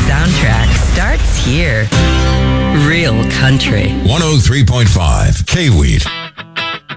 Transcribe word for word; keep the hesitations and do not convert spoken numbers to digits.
soundtrack starts here. Real country. one oh three point five K-Weed.